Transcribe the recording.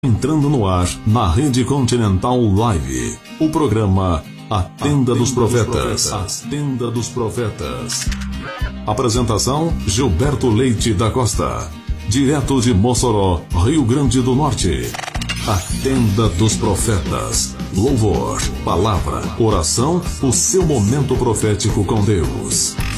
Entrando no ar, na Rede Continental Live, o programa A Tenda dos Profetas. A Tenda dos Profetas. Apresentação, Gilberto Leite da Costa. Direto de Mossoró, Rio Grande do Norte. A Tenda dos Profetas. Louvor, palavra, oração, o seu momento profético com Deus.